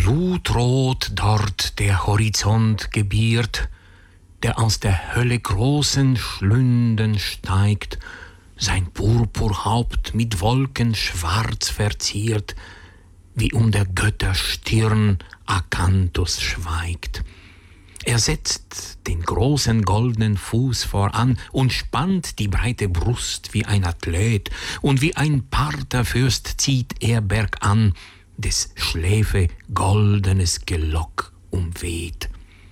Blutrot dort der Horizont gebiert, der aus der Hölle großen Schlünden steigt, sein Purpurhaupt mit Wolken schwarz verziert, wie um der Götter Stirn Akanthus schweigt. Er setzt den großen goldenen Fuß voran und spannt die breite Brust wie ein Athlet, und wie ein Partherfürst zieht er bergan, des Schläfe goldenes Gelock umweht.